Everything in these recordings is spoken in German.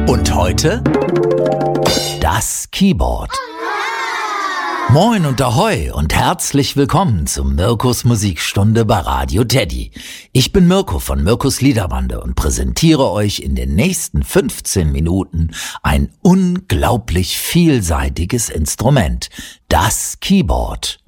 Und heute das Keyboard. Moin und Ahoi und herzlich willkommen zum Mirkus Musikstunde bei Radio Teddy. Ich bin Mirko von Mirkus Liederbande und präsentiere euch in den nächsten 15 Minuten ein unglaublich vielseitiges Instrument, das Keyboard.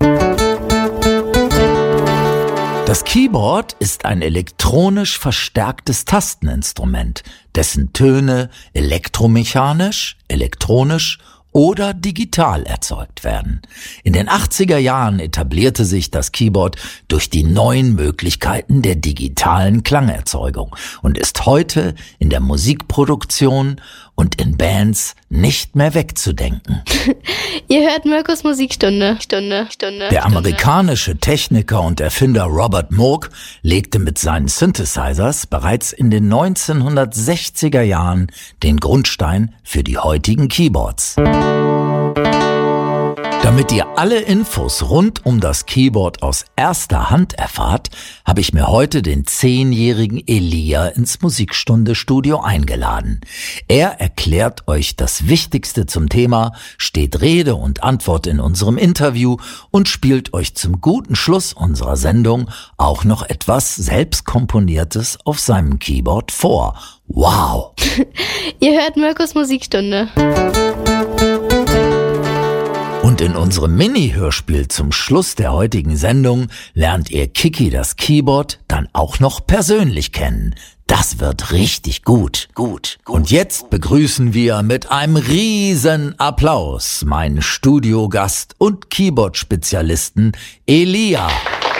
Das Keyboard ist ein elektronisch verstärktes Tasteninstrument, dessen Töne elektromechanisch, elektronisch oder digital erzeugt werden. In den 80er Jahren etablierte sich das Keyboard durch die neuen Möglichkeiten der digitalen Klangerzeugung und ist heute in der Musikproduktion und in Bands nicht mehr wegzudenken. Ihr hört Mirkus Musikstunde. Der amerikanische Techniker und Erfinder Robert Moog legte mit seinen Synthesizers bereits in den 1960er Jahren den Grundstein für die heutigen Keyboards. Damit ihr alle Infos rund um das Keyboard aus erster Hand erfahrt, habe ich mir heute den 10-jährigen Elia ins Musikstunde-Studio eingeladen. Er erklärt euch das Wichtigste zum Thema, steht Rede und Antwort in unserem Interview und spielt euch zum guten Schluss unserer Sendung auch noch etwas Selbstkomponiertes auf seinem Keyboard vor. Wow! Ihr hört Mirkus Musikstunde. Und in unserem Mini-Hörspiel zum Schluss der heutigen Sendung lernt ihr Kiki das Keyboard dann auch noch persönlich kennen. Das wird richtig gut. Und jetzt begrüßen wir mit einem riesen Applaus meinen Studiogast und Keyboard-Spezialisten Elia.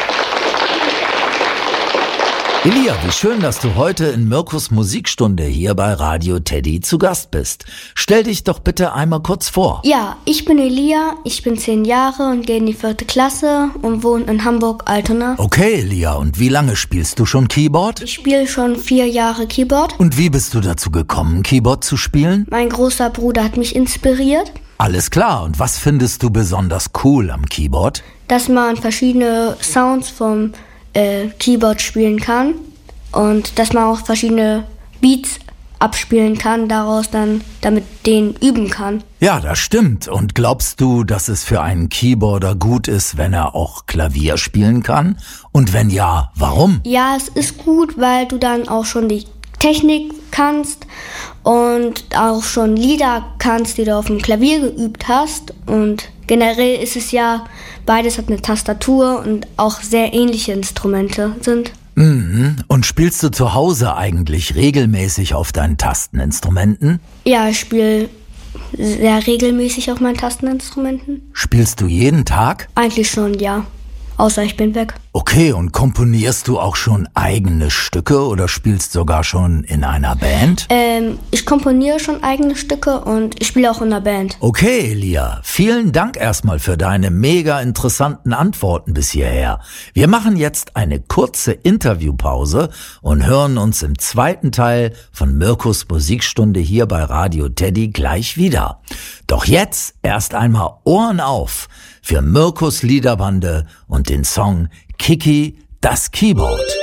Elia, wie schön, dass du heute in Mirkus Musikstunde hier bei Radio Teddy zu Gast bist. Stell dich doch bitte einmal kurz vor. Ja, ich bin Elia, ich bin 10 Jahre und gehe in die 4. Klasse und wohne in Hamburg-Altona. Okay, Elia, und wie lange spielst du schon Keyboard? Ich spiele schon 4 Jahre Keyboard. Und wie bist du dazu gekommen, Keyboard zu spielen? Mein großer Bruder hat mich inspiriert. Alles klar, und was findest du besonders cool am Keyboard? Dass man verschiedene Sounds vom Keyboard spielen kann und dass man auch verschiedene Beats abspielen kann, daraus dann damit den üben kann. Ja, das stimmt. Und glaubst du, dass es für einen Keyboarder gut ist, wenn er auch Klavier spielen kann? Und wenn ja, warum? Ja, es ist gut, weil du dann auch schon die Technik kannst und auch schon Lieder kannst, die du auf dem Klavier geübt hast. Und generell ist es ja, beides hat eine Tastatur und auch sehr ähnliche Instrumente sind. Und spielst du zu Hause eigentlich regelmäßig auf deinen Tasteninstrumenten? Ja, ich spiele sehr regelmäßig auf meinen Tasteninstrumenten. Spielst du jeden Tag? Eigentlich schon, ja. Außer ich bin weg. Okay, und komponierst du auch schon eigene Stücke oder spielst sogar schon in einer Band? Ich komponiere schon eigene Stücke und ich spiele auch in einer Band. Okay, Elia, vielen Dank erstmal für deine mega interessanten Antworten bis hierher. Wir machen jetzt eine kurze Interviewpause und hören uns im zweiten Teil von Mirkus Musikstunde hier bei Radio Teddy gleich wieder. Doch jetzt erst einmal Ohren auf für Mirkus Liederbande und den Song Kiki das Keyboard.